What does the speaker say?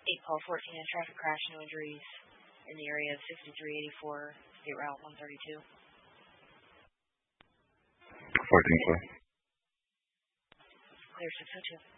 8 call 14, a traffic crash, no injuries in the area of 6384 State Route 132. 14, sir. Clear 602.